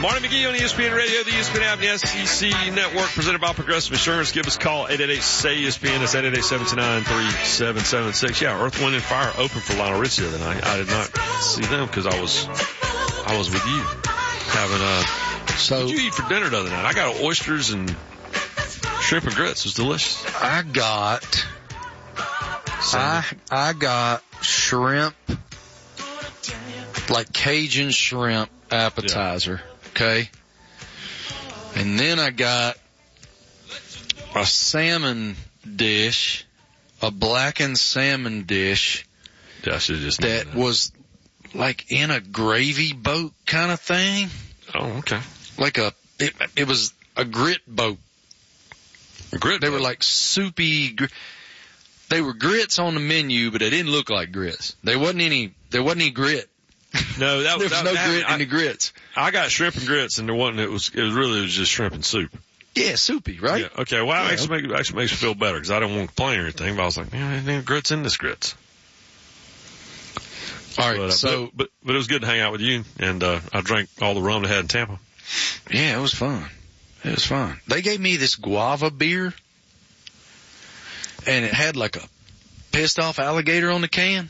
Marty McGee on ESPN Radio, the ESPN app, and the SEC Network, presented by Progressive Insurance. Give us a call, 888-SAY-ESPN. That's 888-729-3776. Yeah, Earth, Wind, and Fire open for Lionel Richie the other night. I did not see them because I was with you having what did you eat for dinner the other night? I got oysters and shrimp and grits. It was delicious. I got shrimp, like Cajun shrimp appetizer. Yeah. Okay. And then I got a salmon dish, a blackened salmon dish that was like in a gravy boat kind of thing. Oh, okay. Like it was a grit boat. They were like soupy. They were grits on the menu, but they didn't look like grits. There wasn't any grit. No, there was no grit in the grits. I got shrimp and grits, and there wasn't. It was just shrimp and soup. Yeah, soupy, right? Yeah. Okay. Well, that actually makes me feel better because I don't want to complain or anything. But I was like, man, there's grits in this grits. All right. But it was good to hang out with you, and I drank all the rum they had in Tampa. Yeah, it was fun. They gave me this guava beer, and it had like a pissed off alligator on the can.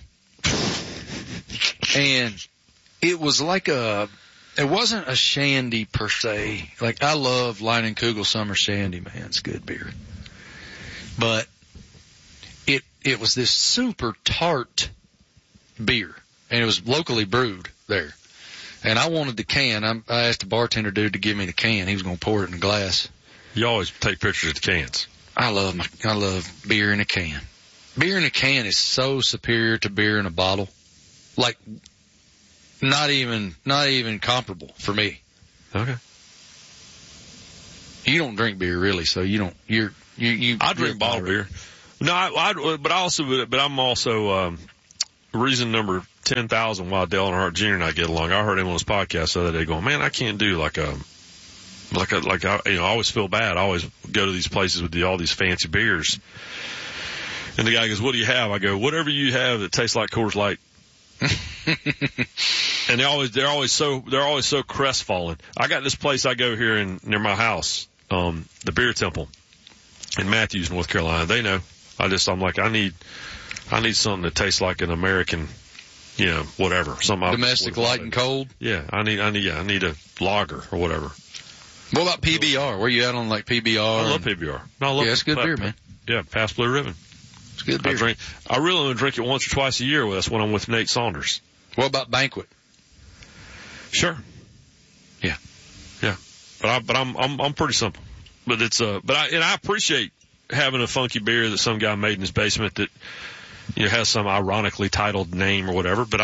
And it was like it wasn't a shandy per se. Like, I love Leinenkugel Summer Shandy, man. It's good beer. But it was this super tart beer, and it was locally brewed there. And I wanted the can. I asked the bartender dude to give me the can. He was going to pour it in a glass. You always take pictures of the cans. I love beer in a can. Beer in a can is so superior to beer in a bottle. Like, not even comparable for me. Okay. You don't drink beer really, so you don't. I drink bottled beer. No, I'm also reason number 10,000 why Dale Earnhardt Jr. and I get along. I heard him on his podcast the other day going, man, I can't do I always feel bad. I always go to these places with all these fancy beers. And the guy goes, what do you have? I go, whatever you have that tastes like Coors Light. And they're always so crestfallen. I got this place I go here near my house, the Beer Temple in Matthews, North Carolina. They know. I'm like, I need something that tastes like an American, whatever. Something domestic light and cold. Yeah, I need a lager or whatever. What about PBR? Where you at on like PBR? I love PBR. No, it's good beer, man. Yeah, Pabst Blue Ribbon. It's good beer. I really only drink it once or twice a year. That's when I'm with Nate Saunders. What about Banquet? Sure. Yeah. But I'm pretty simple. But I appreciate having a funky beer that some guy made in his basement that has some ironically titled name or whatever. But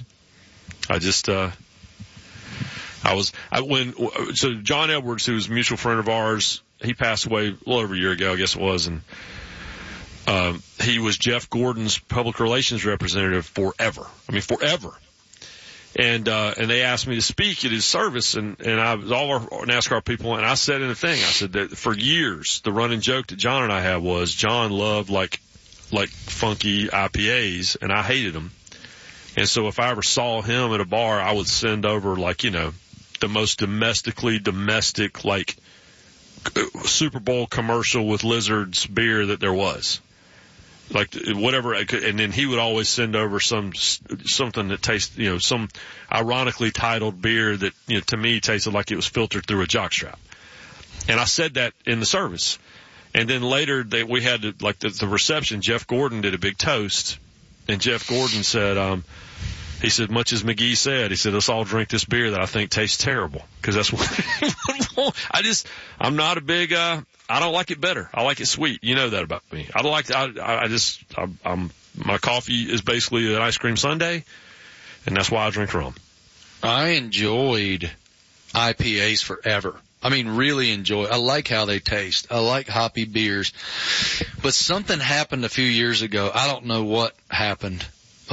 so John Edwards, who's a mutual friend of ours, he passed away a little over a year ago, I guess it was, and he was Jeff Gordon's public relations representative forever. I mean, forever. And they asked me to speak at his service, and I was all our NASCAR people, and I said in the thing, I said that for years, the running joke that John and I had was John loved like funky IPAs, and I hated them. And so if I ever saw him at a bar, I would send over the most domestic, like Super Bowl commercial with lizards beer that there was. Like whatever, and then he would always send over something that tastes, some ironically titled beer that, to me tasted like it was filtered through a jockstrap. And I said that in the service. And then later we had the reception, Jeff Gordon did a big toast, and Jeff Gordon said, he said, much as McGee said, he said, let's all drink this beer that I think tastes terrible. Cause that's what, I'm not a big, I don't like it bitter. I like it sweet. You know that about me. My coffee is basically an ice cream sundae, and that's why I drink rum. I enjoyed IPAs forever. I mean, really enjoy. I like how they taste. I like hoppy beers. But something happened a few years ago. I don't know what happened.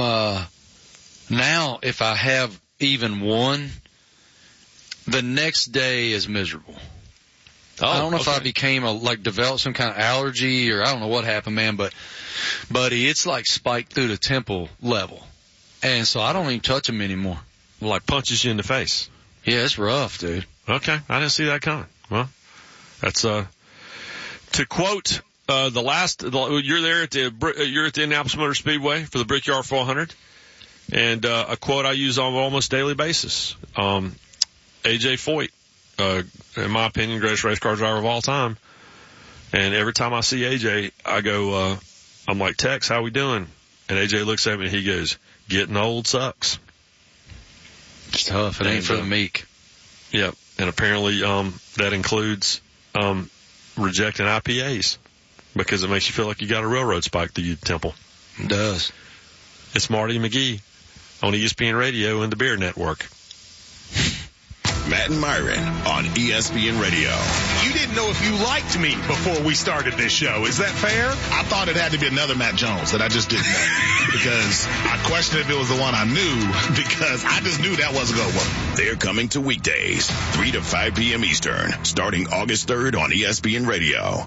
Now, if I have even one, the next day is miserable. Oh, I don't know if I became developed some kind of allergy or I don't know what happened, man, but buddy, it's like spiked through the temple level. And so I don't even touch them anymore. Like punches you in the face. Yeah, it's rough, dude. Okay. I didn't see that coming. Well, that's, to quote, you're there at you're at the Indianapolis Motor Speedway for the Brickyard 400. And, a quote I use on an almost daily basis. AJ Foyt, in my opinion, greatest race car driver of all time. And every time I see AJ, I go, I'm like, Tex, how we doing? And AJ looks at me and he goes, getting old sucks. It's tough. It ain't for the meek. Yep. And apparently, that includes, rejecting IPAs because it makes you feel like you got a railroad spike through your temple. It does. It's Marty McGee on ESPN Radio and the Beer Network. Matt and Myron on ESPN Radio. You didn't know if you liked me before we started this show. Is that fair? I thought it had to be another Matt Jones that I just didn't know because I questioned if it was the one I knew because I just knew that wasn't going to work. They're coming to weekdays, 3 to 5 p.m. Eastern, starting August 3rd on ESPN Radio.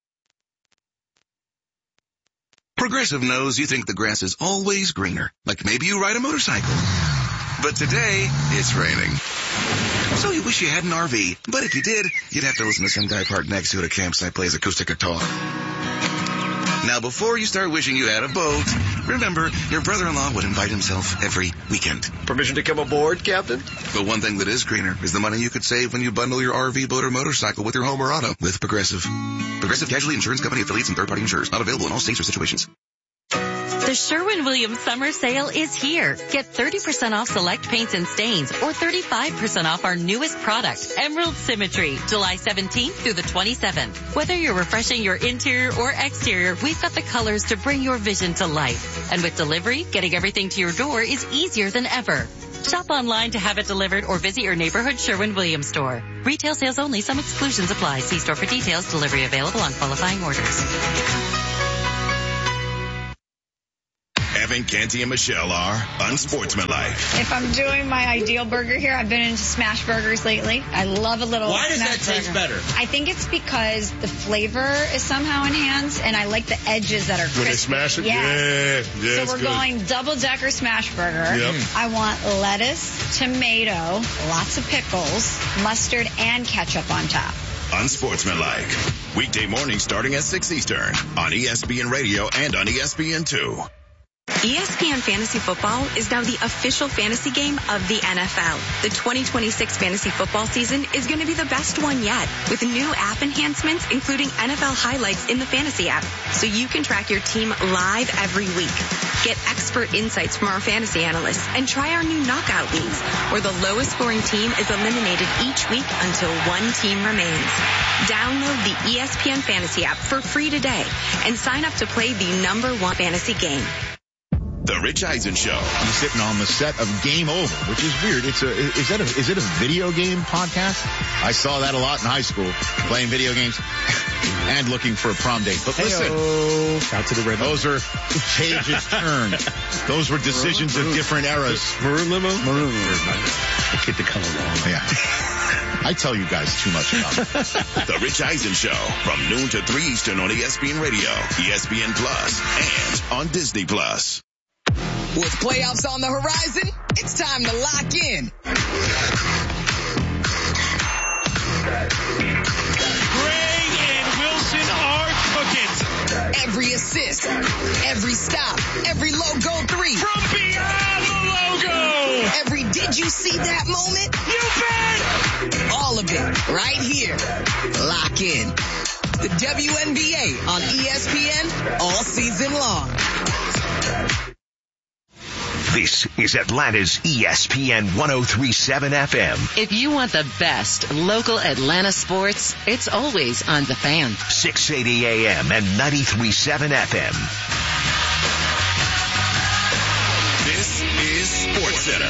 Progressive knows you think the grass is always greener, like maybe you ride a motorcycle. But today, it's raining. So you wish you had an RV, but if you did, you'd have to listen to some guy parked next to it at a campsite plays acoustic guitar. Now, before you start wishing you had a boat, remember, your brother-in-law would invite himself every weekend. Permission to come aboard, Captain? But one thing that is greener is the money you could save when you bundle your RV, boat, or motorcycle with your home or auto with Progressive. Progressive Casualty Insurance Company affiliates and third-party insurers. Not available in all states or situations. The Sherwin-Williams Summer Sale is here. Get 30% off select paints and stains or 35% off our newest product, Emerald Symmetry, July 17th through the 27th. Whether you're refreshing your interior or exterior, we've got the colors to bring your vision to life. And with delivery, getting everything to your door is easier than ever. Shop online to have it delivered or visit your neighborhood Sherwin-Williams store. Retail sales only. Some exclusions apply. See store for details. Delivery available on qualifying orders. Evan, Canty, and Michelle are unsportsmanlike. If I'm doing my ideal burger here, I've been into smash burgers lately. I love a little Why does smash that taste burger. better? I think it's because the flavor is somehow enhanced, and I like the edges that are crispy. When they smash it? Yes. Yeah, so it's we're good. going double-decker smash burger. Yep. I want lettuce, tomato, lots of pickles, mustard, and ketchup on top. Unsportsmanlike. Weekday morning starting at 6 Eastern on ESPN Radio and on ESPN2. ESPN Fantasy Football is now the official fantasy game of the NFL. The 2026 fantasy football season is going to be the best one yet, with new app enhancements, including NFL highlights in the fantasy app, so you can track your team live every week. Get expert insights from our fantasy analysts and try our new knockout leagues, where the lowest scoring team is eliminated each week until one team remains. Download the ESPN Fantasy app for free today and sign up to play the #1 fantasy game. The Rich Eisen Show. I'm sitting on the set of Game Over, which is weird. Is it a video game podcast? I saw that a lot in high school, playing video games and looking for a prom date. But listen, out to the red. Those are pages turned. Those were decisions of different eras. Maroon limo? Maroon limo. Get the color wrong. Yeah. I tell you guys too much about it. The Rich Eisen Show from noon to 3 Eastern on ESPN Radio, ESPN Plus, and on Disney Plus. With playoffs on the horizon, it's time to lock in. Gray and Wilson are cooking. Every assist, every stop, every logo three. From beyond the logo. Every did you see that moment? You bet. All of it right here. Lock in. The WNBA on ESPN all season long. This is Atlanta's ESPN 103.7 FM. If you want the best local Atlanta sports, it's always on The Fan. 680 AM and 93.7 FM. This is SportsCenter.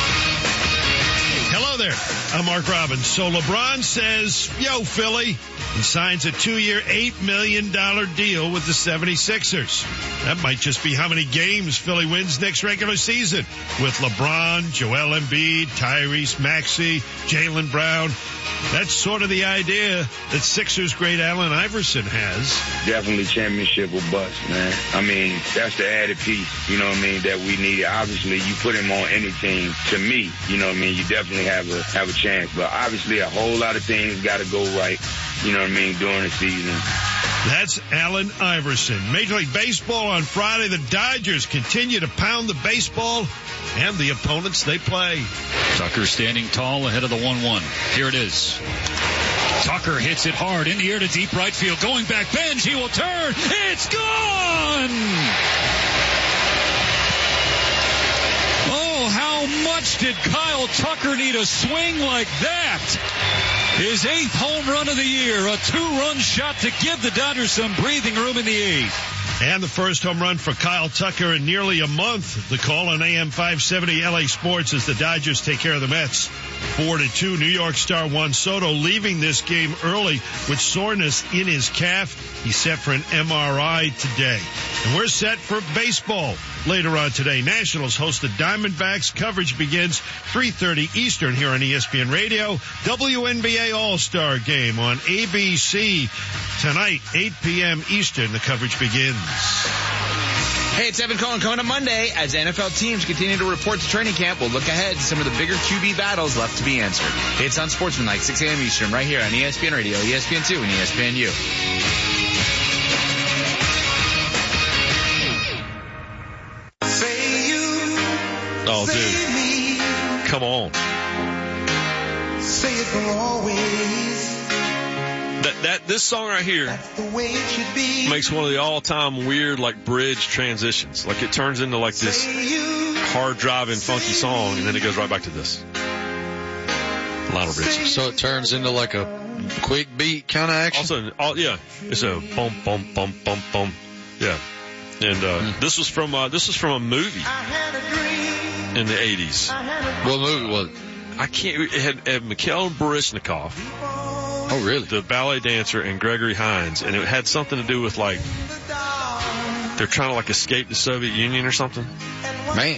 Hello there. I'm Mark Robbins. So LeBron says, yo, Philly, and signs a 2-year, $8 million deal with the 76ers. That might just be how many games Philly wins next regular season with LeBron, Joel Embiid, Tyrese Maxey, Jaylen Brown. That's sort of the idea that Sixers great Allen Iverson has. Definitely championship or bust, man. I mean, that's the added piece, you know what I mean, that we need. Obviously, you put him on any team, to me, you know what I mean, you definitely have a chance. But obviously, a whole lot of things got to go right, you know what I mean, during the season. That's Allen Iverson. Major League Baseball on Friday. The Dodgers continue to pound the baseball and the opponents they play. Tucker standing tall ahead of the 1-1. Here it is. Tucker hits it hard in the air to deep right field. Going back, Benj, he will turn. It's gone! Oh, how much did Kyle Tucker need a swing like that? His 8th home run of the year, a 2-run shot to give the Dodgers some breathing room in the 8th. And the first home run for Kyle Tucker in nearly a month. The call on AM 570 LA Sports as the Dodgers take care of the Mets. 4-2, New York star Juan Soto leaving this game early with soreness in his calf. He's set for an MRI today. And we're set for baseball later on today. Nationals host the Diamondbacks. Coverage begins 3:30 Eastern here on ESPN Radio. WNBA All-Star Game on ABC tonight, 8 p.m. Eastern. The coverage begins. Hey, it's Evan Cohen coming up Monday. As NFL teams continue to report to training camp, we'll look ahead to some of the bigger QB battles left to be answered. It's on Sportsman 6 a.m. Eastern, right here on ESPN Radio, ESPN2, and ESPNU. Oh, dude. Come on. Say it for always. This song right here makes one of the all-time weird, like, bridge transitions. Like, it turns into, like, this hard-driving, funky song, and then it goes right back to this. Lionel Richie. So it turns into, like, a quick beat kind of action? Also, yeah. It's a bum, bum, bum, bum, bum. Yeah. And, this was from a movie in the 80s. What movie was it? I can't, it had Mikhail Baryshnikov. Oh, really? The ballet dancer and Gregory Hines. And it had something to do with, like, they're trying to, like, escape the Soviet Union or something. Man.